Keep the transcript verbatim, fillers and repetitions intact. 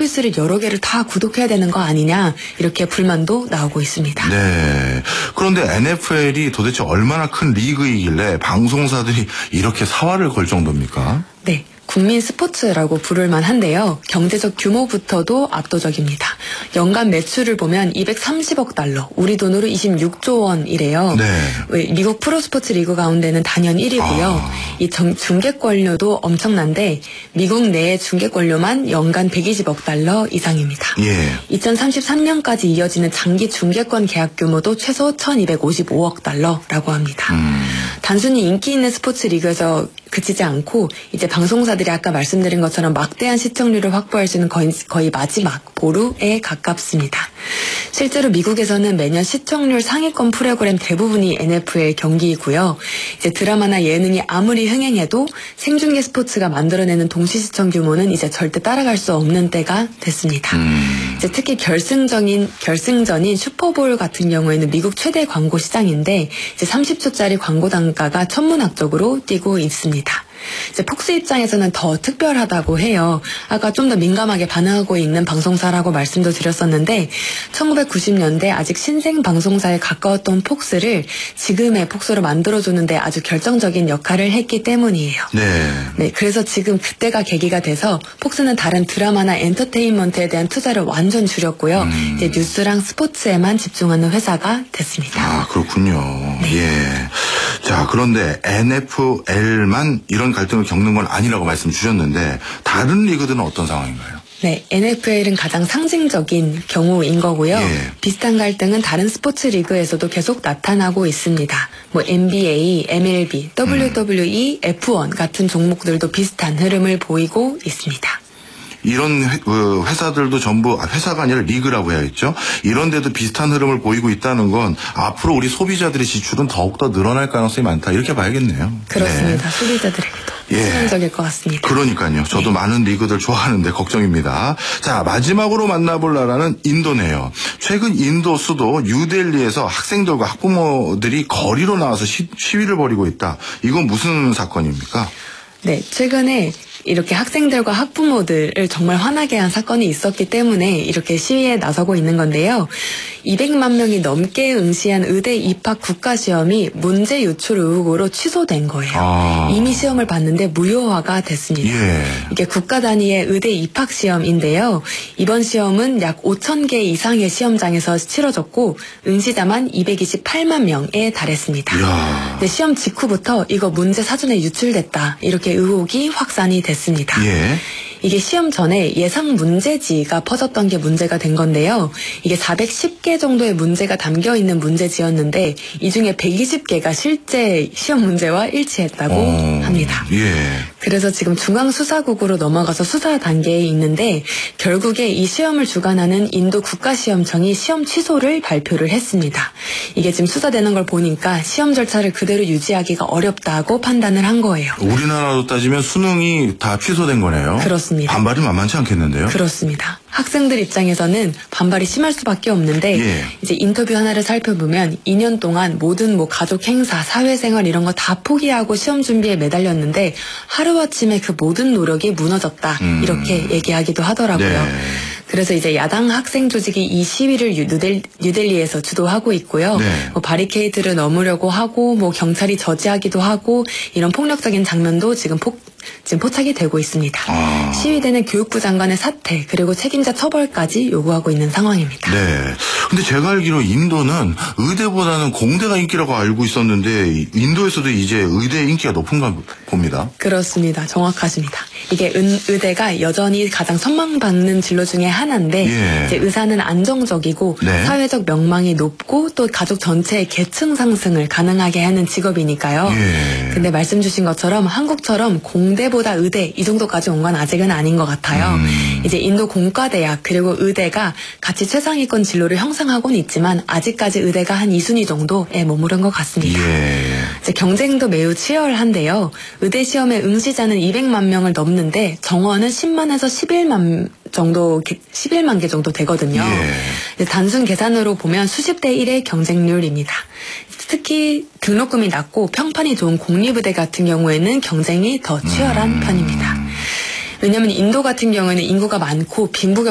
서비스를 여러 개를 다 구독해야 되는 거 아니냐 이렇게 불만도 나오고 있습니다. 네. 그런데 엔에프엘이 도대체 얼마나 큰 리그이길래 방송사들이 이렇게 사활을 걸 정도입니까? 네. 국민 스포츠라고 부를만 한데요. 경제적 규모부터도 압도적입니다. 연간 매출을 보면 이백삼십억 달러, 우리 돈으로 이십육조 원이래요. 네. 미국 프로스포츠 리그 가운데는 단연 일 위고요. 아. 이 정, 중계권료도 엄청난데 미국 내의 중계권료만 연간 백이십억 달러 이상입니다. 예. 이천삼십삼 년까지 이어지는 장기 중계권 계약 규모도 최소 천이백오십오억 달러라고 합니다. 음. 단순히 인기 있는 스포츠 리그에서 그치지 않고 이제 방송사들이 아까 말씀드린 것처럼 막대한 시청률을 확보할 수 있는 거의, 거의 마지막 보루에 가깝습니다. 실제로 미국에서는 매년 시청률 상위권 프로그램 대부분이 엔에프엘 경기이고요. 이제 드라마나 예능이 아무리 흥행해도 생중계 스포츠가 만들어내는 동시 시청 규모는 이제 절대 따라갈 수 없는 때가 됐습니다. 음. 이제 특히 결승전인 결승전인 슈퍼볼 같은 경우에는 미국 최대 광고 시장인데 이제 삼십 초짜리 광고 단가가 천문학적으로 뛰고 있습니다. 이제 폭스 입장에서는 더 특별하다고 해요. 아까 좀 더 민감하게 반응하고 있는 방송사라고 말씀도 드렸었는데 천구백구십 년대 아직 신생 방송사에 가까웠던 폭스를 지금의 폭스로 만들어주는데 아주 결정적인 역할을 했기 때문이에요. 네. 네, 그래서 지금 그때가 계기가 돼서 폭스는 다른 드라마나 엔터테인먼트에 대한 투자를 완전 줄였고요. 음. 이제 뉴스랑 스포츠에만 집중하는 회사가 됐습니다. 아, 그렇군요. 네. 예. 자, 그런데 엔에프엘만 이런 갈등을 겪는 건 아니라고 말씀 주셨는데 다른 리그들은 어떤 상황인가요? 네, 엔에프엘은 가장 상징적인 경우인 거고요. 예. 비슷한 갈등은 다른 스포츠 리그에서도 계속 나타나고 있습니다. 뭐 엔비에이, 엠엘비, 더블유더블유이, 에프원 같은 종목들도 비슷한 흐름을 보이고 있습니다. 이런 회, 그 회사들도 전부 회사가 아니라 리그라고 해야겠죠. 이런 데도 비슷한 흐름을 보이고 있다는 건 앞으로 우리 소비자들의 지출은 더욱더 늘어날 가능성이 많다 이렇게 봐야겠네요. 그렇습니다. 네. 소비자들에게도 예. 치명적일 것 같습니다. 그러니까요. 저도 네. 많은 리그들 좋아하는데 걱정입니다. 자, 마지막으로 만나볼 나라는 인도네요. 최근 인도 수도 뉴델리에서 학생들과 학부모들이 거리로 나와서 시, 시위를 벌이고 있다. 이건 무슨 사건입니까? 네, 최근에 이렇게 학생들과 학부모들을 정말 화나게 한 사건이 있었기 때문에 이렇게 시위에 나서고 있는 건데요. 이백만 명이 넘게 응시한 의대 입학 국가시험이 문제 유출 의혹으로 취소된 거예요. 아. 이미 시험을 봤는데 무효화가 됐습니다. 예. 이게 국가 단위의 의대 입학 시험인데요. 이번 시험은 약 오천 개 이상의 시험장에서 치러졌고 응시자만 이백이십팔만 명에 달했습니다. 이야. 근데 시험 직후부터 이거 문제 사전에 유출됐다 이렇게 의혹이 확산이 됐습니다. 예. 이게 시험 전에 예상 문제지가 퍼졌던 게 문제가 된 건데요. 이게 사백십 개 정도의 문제가 담겨 있는 문제지였는데 이 중에 백이십 개가 실제 시험 문제와 일치했다고 어, 합니다. 예. 그래서 지금 중앙수사국으로 넘어가서 수사 단계에 있는데 결국에 이 시험을 주관하는 인도 국가시험청이 시험 취소를 발표를 했습니다. 이게 지금 수사되는 걸 보니까 시험 절차를 그대로 유지하기가 어렵다고 판단을 한 거예요. 우리나라로 따지면 수능이 다 취소된 거네요. 그렇습니다. 반발이 만만치 않겠는데요? 그렇습니다. 학생들 입장에서는 반발이 심할 수밖에 없는데 예. 이제 인터뷰 하나를 살펴보면 이 년 동안 모든 뭐 가족 행사, 사회생활 이런 거 다 포기하고 시험 준비에 매달렸는데 하루아침에 그 모든 노력이 무너졌다. 음. 이렇게 얘기하기도 하더라고요. 네. 그래서 이제 야당 학생 조직이 이 시위를 뉴델, 뉴델리에서 주도하고 있고요. 네. 뭐 바리케이드를 넘으려고 하고 뭐 경찰이 저지하기도 하고 이런 폭력적인 장면도 지금 폭 지금 포착이 되고 있습니다. 아. 시위대는 교육부 장관의 사퇴 그리고 책임자 처벌까지 요구하고 있는 상황입니다. 네. 근데 제가 알기로 인도는 의대보다는 공대가 인기라고 알고 있었는데 인도에서도 이제 의대 인기가 높은가 봅니다. 그렇습니다. 정확하십니다. 이게 은, 의대가 여전히 가장 선망받는 진로 중에 하나인데 예. 이제 의사는 안정적이고 네. 사회적 명망이 높고 또 가족 전체의 계층 상승을 가능하게 하는 직업이니까요. 예. 근데 말씀 주신 것처럼 한국처럼 공대보다 의대 이 정도까지 온 건 아직은 아닌 것 같아요. 음. 이제 인도 공과대학 그리고 의대가 같이 최상위권 진로를 형성하고는 있지만 아직까지 의대가 한 이 순위 정도에 머무른 것 같습니다. 예. 이제 경쟁도 매우 치열한데요. 의대 시험의 응시자는 이백만 명을 넘는데 정원은 십만에서 십일만 정도, 십일만 개 정도 되거든요. 예. 단순 계산으로 보면 수십 대 일의 경쟁률입니다. 특히 등록금이 낮고 평판이 좋은 공립의대 같은 경우에는 경쟁이 더 치열한 음. 편입니다. 왜냐하면 인도 같은 경우에는 인구가 많고 빈부격